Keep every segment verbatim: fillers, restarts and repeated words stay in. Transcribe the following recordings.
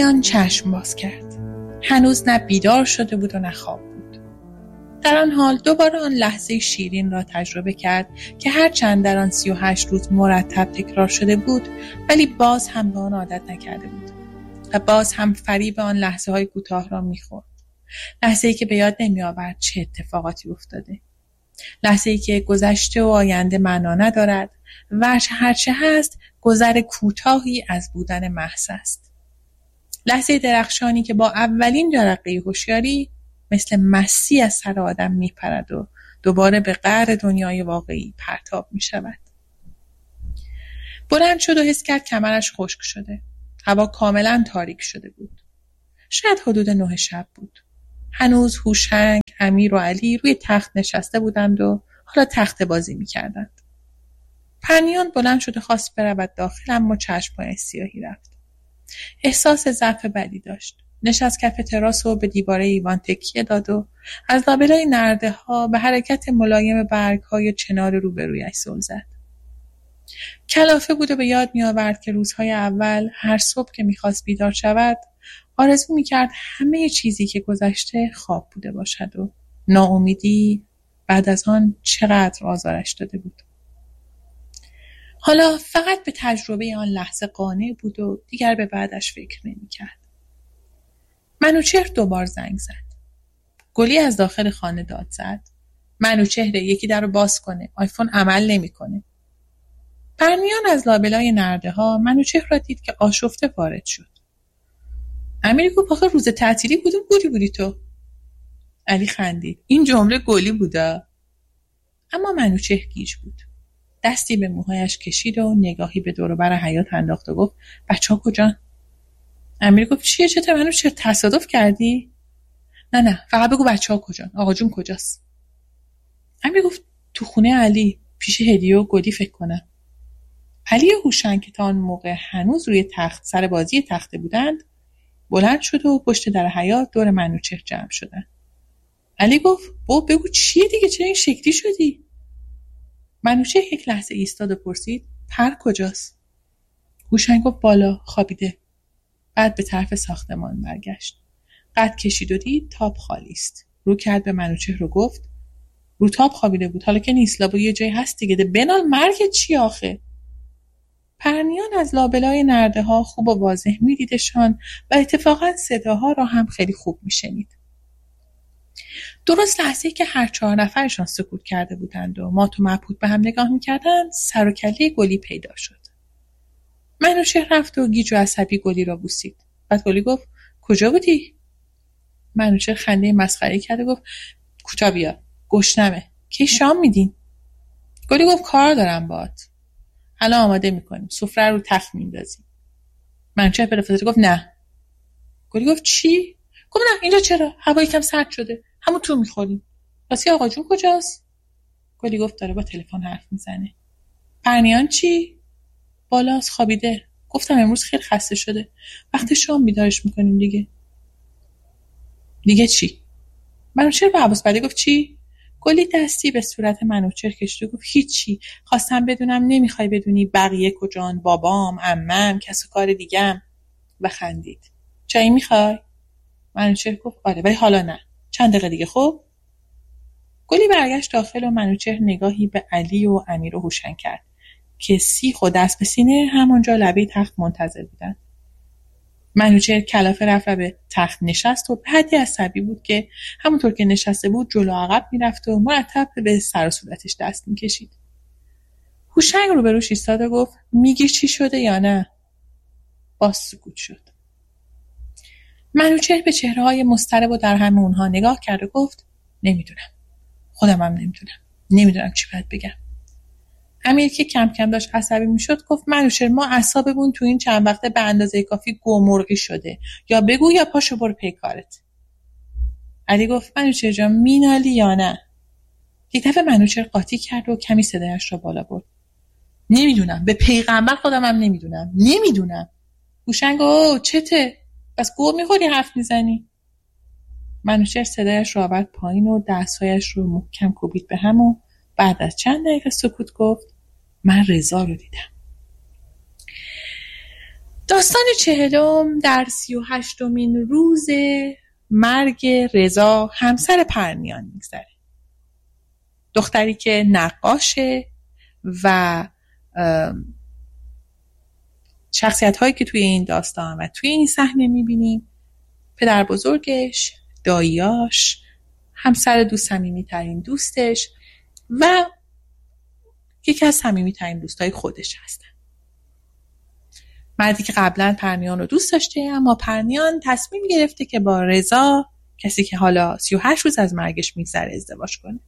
پرنیان چشم باز کرد. هنوز نه بیدار شده بود و نه خواب بود. در آن حال دوباره آن لحظه شیرین را تجربه کرد که هر چند در آن سی و هشت روز مرتب تکرار شده بود، ولی باز هم به آن عادت نکرده بود و باز هم فریب آن لحظه های کوتاه را میخورد. لحظه ای که به یاد نمی آورد چه اتفاقاتی افتاده. لحظه ای که گذشته و آینده معنا ندارد و هرچه هست گذر کوتاهی از بودن محض است. لحظه درخشانی که با اولین جرقه هوشیاری مثل مسی از سر آدم میپرد و دوباره به قعر دنیای واقعی پرتاب میشود. بلند شد و حس کرد کمرش خشک شده. هوا کاملا تاریک شده بود. شاید حدود نه شب بود. هنوز هوشنگ، امیر و علی روی تخت نشسته بودند و حالا تخت بازی میکردند. پرنیان بلند شد و خواست برود داخل، اما چشم‌های سیاهی رفت. احساس ضعف بدی داشت. نشست کف تراس و به دیواره ایوان تکیه داد و از لابلای نرده ها به حرکت ملایم برگ های چنار روبرویش زل زد. کلافه بود و به یاد می آورد که روزهای اول هر صبح که می خواست بیدار شود آرزو می کرد همه چیزی که گذشته خواب بوده باشد و ناامیدی بعد از آن چقدر آزارش داده بود. حالا فقط به تجربه آن لحظه قانع بود و دیگر به بعدش فکر نمی کرد. منوچهر دوبار زنگ زد. گلی از داخل خانه داد زد. منوچهر، یکی در رو باز کنه. آیفون عمل نمی کنه. پرنیان از لابلای نرده ها منوچهر را دید که آشفته وارد شد. امیر گفت آخه روز تعطیلی کدوم گلی بودی تو؟ علی خندید. این جمله گلی بوده. اما منوچهر گیج بود. دستی به موهایش کشید و نگاهی به دور و بر حیاط انداخت و گفت بچه‌ها کجان؟ امیر گفت چیه چته منوچهر تصادف کردی؟ نه نه فقط بگو بچه‌ها کجان؟ آقا جون کجاست؟ امیر گفت تو خونه علی پیش هدیه و گلی فکر کنم. علی و هوشنگ که تا آن موقع هنوز روی تخت سر بازی تخته بودند بلند شد و پشت در حیاط دور منوچهر جمع شدند. علی گفت بابا بگو چیه دیگه، چرا این شکلی شدی؟ منوچهر یک لحظه ایستاد و پرسید پر کجاست؟ هوشنگ گفت بالا خوابیده. بعد به طرف ساختمان برگشت. قد کشید و دید تاب خالی است. رو کرد به منوچهر و گفت رو تاب خوابیده بود، حالا که نیست، لابد یه جایی هست دیگه. ده بنال مرگت چی آخه؟ پرنیان از لابلای نرده ها خوب و واضح می‌دیدشان و اتفاقا صداها را هم خیلی خوب می‌شنید. درست لحظه‌ای که هر چهار نفرشان سکوت کرده بودند و مات و مبهوت به هم نگاه می‌کردند، سر و کله گلی پیدا شد. منوچهر رفت و گیج و عصبی گلی را بوسید. بعد گلی گفت کجا بودی؟ منوچهر خنده مسخره کرد و گفت کوتا بیا، گشنمه. کی شام میدین؟ گلی گفت کار دارم باهات. الان آماده میکنیم، سفره رو تخت میندازیم. منوچهر بلافاصله گفت نه. گلی گفت چی؟ گفت نه اینجا چرا؟ هوا یکم سرد شده. همون تو میخوریم. راستی آقا جون کجاست؟ گلی گفت داره با تلفن حرف میزنه. پرنیان چی؟ بالاست خوابیده. گفتم امروز خیلی خسته شده. وقت شام بیدارش میکنیم دیگه. دیگه چی؟ منوچهر به عباس بده گفت چی؟ گلی دستی به صورت منوچهر کشید و گفت هیچی. خواستم بدونم نمیخوای بدونی بقیه کجان؟ بابام، عمم، کس و کار دیگم. و خندید. چایی میخوای؟ منوچهر گفت آره ولی حالا نه. چند دقیقه دیگه خب؟ گلی برگشت داخل و منوچهر نگاهی به علی و امیر و هوشنگ کرد که سیخ و دست به سینه همونجا لبه تخت منتظر بودن. منوچهر کلافه رفت و به تخت نشست و به حدی عصبی بود که همونطور که نشسته بود جلو عقب میرفت و مرتب به سر و صورتش دست میکشید. هوشنگ روبروش ایستاد و گفت میگی چی شده یا نه؟ باز سکوت شد. منوچهر به چهره‌های مضطرب و در هم اونها نگاه کرد و گفت نمیدونم. خودم هم نمیدونم. نمیدونم چی باید بگم. امیر که کم کم داشت عصبی میشد گفت منوچهر ما اعصابمون تو این چند وقته به اندازه کافی گومرغی شده. یا بگو یا پاشو برو پی کارت. علی گفت منوچهر جان مینالی یا نه؟ یک دفعه منوچهر قاطی کرد و کمی صدایش را بالا برد. نمیدونم. به پیغمبر خودم هم نمیدونم. نمیدونم. هوشنگ او چته؟ بس گو میخوری حرف میزنی؟ منوچهر صدایش را آورد پایین و دستهایش رو محکم کوبید به هم و بعد از چند دقیقه سکوت گفت من رضا رو دیدم. داستان چهلم در سی و هشتمین روز مرگ رضا همسر پرنیان میگذره. دختری که نقاشه و شخصیت هایی که توی این داستان و توی این صحنه میبینیم پدر بزرگش، داییاش، همسر دوست صمیمی ترین دوستش و یکی از صمیمی ترین دوستای خودش هستن. مردی که قبلا پرنیان رو دوست داشته، اما پرنیان تصمیم گرفته که با رضا، کسی که حالا سی و هشت روز از مرگش میگذره، ازدواج کنه.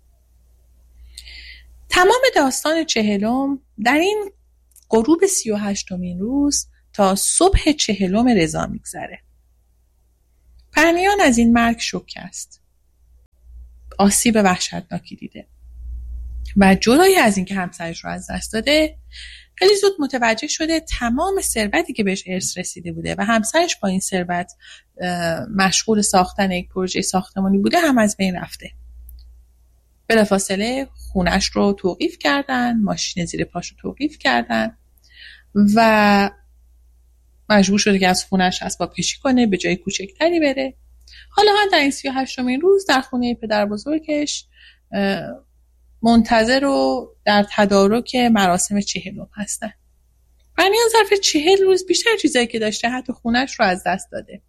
تمام داستان چهلم در این غروب سی و هشتمین روز تا صبح چهلم رضا میگذره. پرنیان از این مرگ شوکه است. آسیب وحشتناکی دیده و جدای از این که همسرش رو از دست داده، خیلی زود متوجه شده تمام ثروتی که بهش ارث رسیده بوده و همسرش با این ثروت مشغول ساختن یک پروژه ساختمانی بوده هم از بین رفته. بلافاصله خونش رو توقیف کردن، ماشین زیر پاش رو توقیف کردن و مجبور شده که از خونش اسباب کشی کنه، به جای کوچکتری بره. حالا هم در این سی و هشتمین روز در خونه پدر بزرگش منتظر و در تدارک مراسم چهلم هستن. پرنیان ظرف چهل روز بیشتر چیزایی که داشته حتی خونش رو از دست داده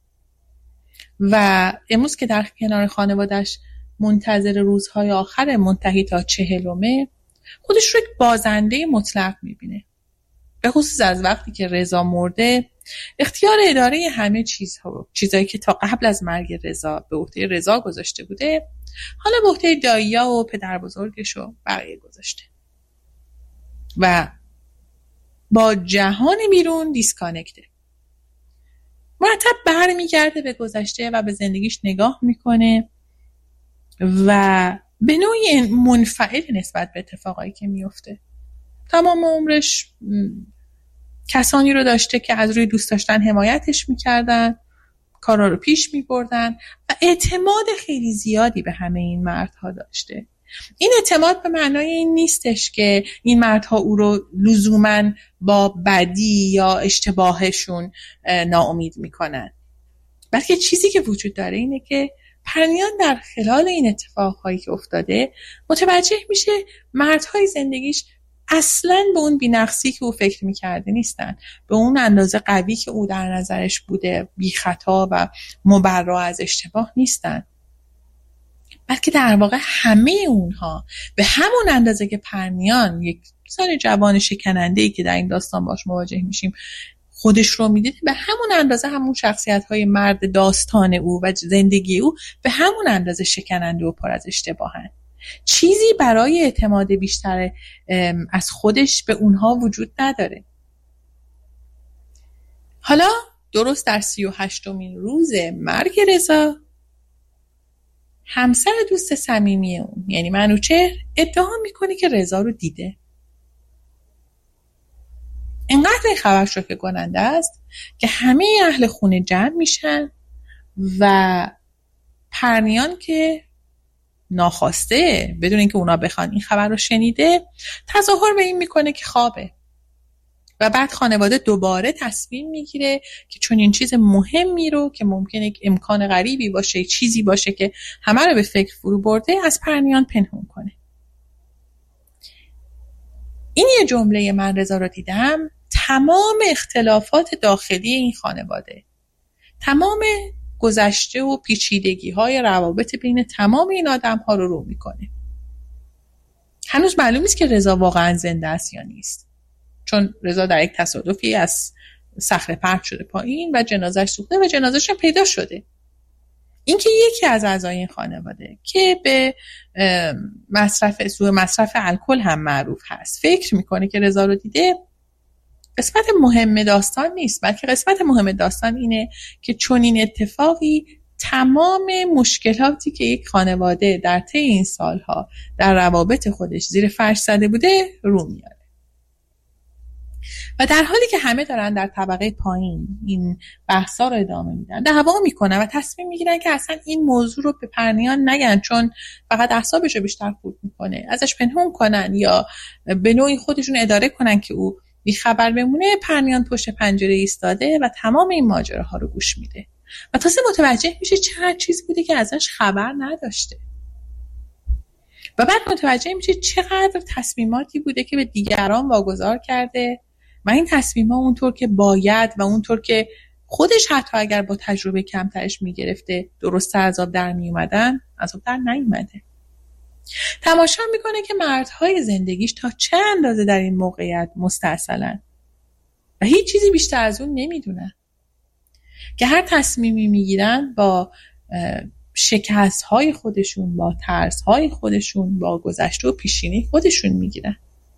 و امروز که در کنار خانوادش منتظر روزهای آخر منتهی تا چهلمه، خودش رو یک بازنده مطلق میبینه. به خصوص از وقتی که رضا مرده، اختیار اداره همه چیزها، چیزایی که تا قبل از مرگ رضا به عهده رضا گذاشته بوده، حالا به عهده دایی‌ها و پدر بزرگش و بقیه گذاشته و با جهان بیرون دیسکانکته. مرتب برمیگرده به گذشته و به زندگیش نگاه میکنه و به نوعی منفعل نسبت به اتفاقایی که میفته. تمام عمرش کسانی رو داشته که از روی دوست داشتن حمایتش میکردن، کارا رو پیش میبردن و اعتماد خیلی زیادی به همه این مردها داشته. این اعتماد به معنای این نیستش که این مردها او رو لزوماً با بدی یا اشتباهشون ناامید میکنن، بلکه چیزی که وجود داره اینه که پرنیان در خلال این اتفاقهایی که افتاده متوجه میشه مردهای زندگیش اصلاً به اون بی‌نقصی که او فکر میکرده نیستن، به اون اندازه قوی که او در نظرش بوده بی خطا و مبرا از اشتباه نیستن، بلکه در واقع همه اونها به همون اندازه که پرنیان یک زن جوان شکننده‌ای که در این داستان باش مواجه میشیم خودش رو میدید، به همون اندازه همون شخصیت‌های مرد داستان او و زندگی او به همون اندازه شکننده و پر از اشتباهن. چیزی برای اعتماد بیشتر از خودش به اونها وجود نداره. حالا درست در سی و هشتمین روز مرگ رضا، همسر دوست صمیمی اون یعنی منوچهر ادعا میکنه که رضا رو دیده. اینقدر این خبر شوکه کننده است که همه اهل خونه جمع میشن و پرنیان که ناخواسته بدون اینکه اونا بخوان این خبر رو شنیده، تظاهر به این میکنه که خوابه و بعد خانواده دوباره تصمیم میگیره که چون این چیز مهمی رو که ممکنه یک امکان غریبی باشه، چیزی باشه که همه رو به فکر فرو برده، از پرنیان پنهون کنه. این یه جمله من رضا رو دیدم تمام اختلافات داخلی این خانواده، تمام گذشته و پیچیدگی های روابط بین تمام این آدم ها رو رو میکنه. هنوز معلوم نیست که رضا واقعا زنده است یا نیست، چون رضا در یک تصادفی از صخره پرت شده پایین و جنازش سوخته و جنازش هم پیدا شده. اینکه یکی از اعضای این خانواده که به مصرف سوء مصرف الکل هم معروف هست فکر میکنه که رضا رو دیده، قسمت مهم داستان نیست، بلکه قسمت مهم داستان اینه که چون این اتفاقی تمام مشکلاتی که یک خانواده در طی این سالها در روابط خودش زیر فرش زده بوده رو میاره. و در حالی که همه دارن در طبقه پایین این بحثا رو ادامه میدن، دعوا میکنن و تصمیم میگیرن که اصلا این موضوع رو به پرنیان نگن، چون فقط اعصابش رو بیشتر خورد میکنه، ازش پنهون کنن یا به نوعی خودشون اداره کنن که او بی خبر بمونه، پرنیان پشت پنجره ایستاده و تمام این ماجراها رو گوش میده و تازه متوجه میشه چقدر چیز بوده که ازش خبر نداشته و بعد متوجه میشه چقدر تصمیماتی بوده که به دیگران واگذار کرده و این تصمیم‌ها اونطور که باید و اونطور که خودش حتی اگر با تجربه کمترش میگرفته درست از آب در میومدن، از آب در نیومده. تماشا میکنه که مردهای زندگیش تا چه اندازه در این موقعیت مستعسلن و هیچ چیزی بیشتر از اون نمیدونن، که هر تصمیمی میگیرن با شکست‌های خودشون، با ترس‌های خودشون، با گذشته و پیشینه خودشون میگیرن.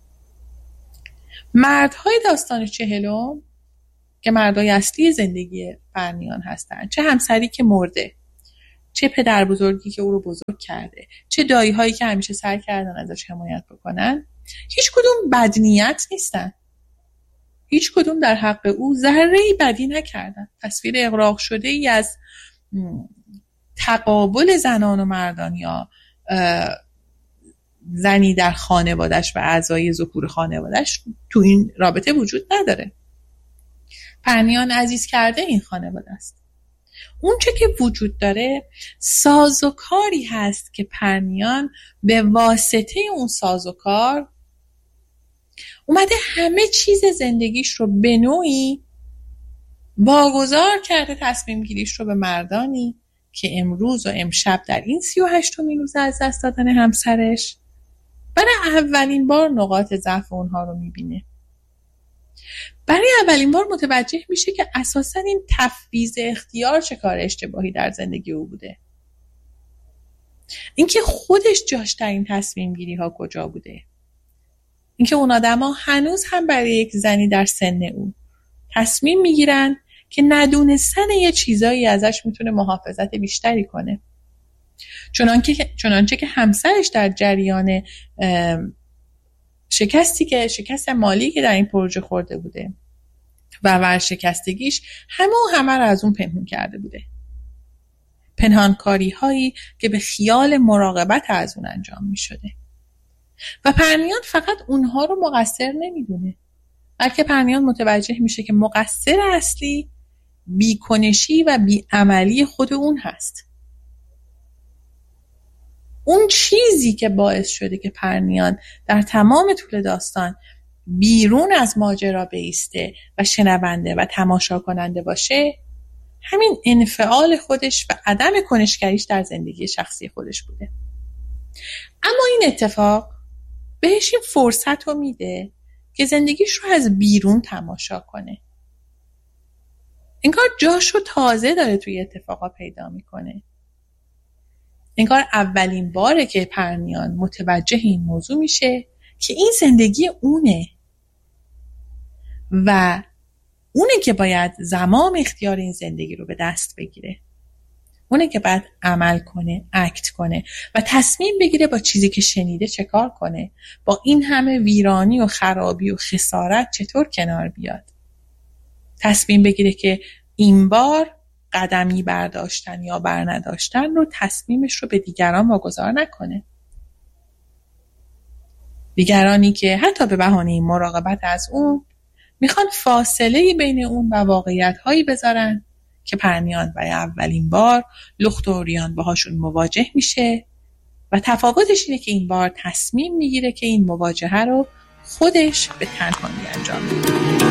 مردهای داستان چهلم که مردای اصلی زندگی پرنیان هستن، چه همسری که مرده، چه پدر بزرگی که او رو بزرگ کرده، چه دایی هایی که همیشه سعی کردن ازش حمایت بکنن، هیچ کدوم بدنیت نیستن. هیچ کدوم در حق او ذره‌ای بدی نکردن. تصویر اغراق شده ای از تقابل زنان و مردان یا زنی در خانوادش و اعضای ذکور خانوادش تو این رابطه وجود نداره. پرنیان عزیز کرده این خانواده است. اون چه که وجود داره سازوکاری هست که پرنیان به واسطه اون سازوکار اومده همه چیز زندگیش رو به نوعی واگذار کرده، تصمیم گیریش رو به مردانی که امروز و امشب در این سی و هشتمین روز از دست دادن همسرش برای اولین بار نقاط ضعف اونها رو میبینه. برای اولین بار متوجه میشه که اساساً این تفویض اختیار چه کار اشتباهی در زندگی او بوده. اینکه خودش جاش در این تصمیم گیری ها کجا بوده. اینکه اون آدم ها هنوز هم برای یک زنی در سن او تصمیم میگیرن که ندونستن یه چیزایی ازش میتونه محافظت بیشتری کنه. چنانکه چنانچه که همسرش در جریان شکستی که شکست مالی که در این پروژه خورده بوده و ورشکستگیش همه و همه رو از اون پنهون کرده بوده. پنهانکاری هایی که به خیال مراقبت از اون انجام می شده. و پرنیان فقط اونها رو مقصر نمیدونه، بلکه پرنیان متوجه میشه که مقصر اصلی بیکنشی و بیعملی خود اون هست. اون چیزی که باعث شده که پرنیان در تمام طول داستان بیرون از ماجرا بایسته و شنونده و تماشا کننده باشه، همین انفعال خودش و عدم کنشگریش در زندگی شخصی خودش بوده. اما این اتفاق بهش این فرصت رو میده که زندگیش رو از بیرون تماشا کنه. انگار جاش رو تازه داره توی اتفاقا پیدا میکنه. انگار اولین باره که پرنیان متوجه این موضوع میشه که این زندگی اونه و اونه که باید زمام اختیار این زندگی رو به دست بگیره. اونه که باید عمل کنه، اکت کنه و تصمیم بگیره با چیزی که شنیده چه کار کنه، با این همه ویرانی و خرابی و خسارت چطور کنار بیاد. تصمیم بگیره که این بار قدمی برداشتن یا برنداشتن رو تصمیمش رو به دیگران واگذار نکنه. دیگرانی که حتی به بهانه مراقبت از اون میخوان فاصله بین اون و واقعیت‌هایی بذارن که پرنیان برای اولین بار لخت و عریان باهاشون مواجه میشه و تفاوتش اینه که این بار تصمیم میگیره که این مواجهه رو خودش به تنهایی انجام بده.